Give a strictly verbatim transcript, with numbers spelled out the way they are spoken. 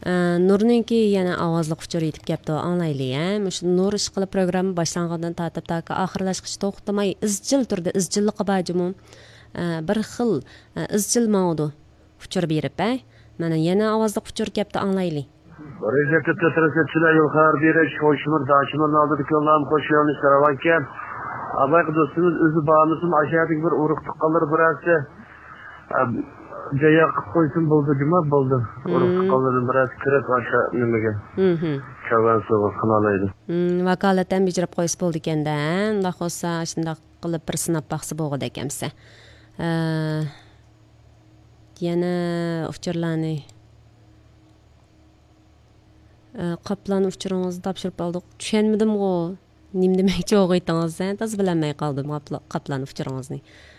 Nurninki yana ovozli uchur yetib kelibdi, anglayli, ha. Shu Nur ishqili programma boshlangandan tortib taki oxirlashgacha to'xtamay izchil turdi, izchillik bajimum. Bir xil izchil mavdu uchur berib, ha. Mana yana ovozli uchur kelibdi, anglayli. Recep'te tetrasetçiler yukarı bir hoşumur, daşımur, naldık yollarım koşuyormuş karavanken. Abay dostumuz özü bağımlısın, aşağıdaki bir uruktuk kalır burası. Jaya qo'ysin bo'ldi juma bo'ldi. Urug'ni qoldirib biroz kirib o'sha nimaga. Mhm. Chavan suvi qinalaydi. Hmm, vakolatdan bijirib qo'yis bo'ldi ekanda. Alloh xo'sa, shundoq qilib bir sinab baqsi bo'lg'ida ekansa. Yana uchurlarni qaplan uchuringizni topshirib oldik. Tushunmadim-ku. Nim demoqchi o'g'aytingiz, taz bilmay qoldim qaplan uchuringizni.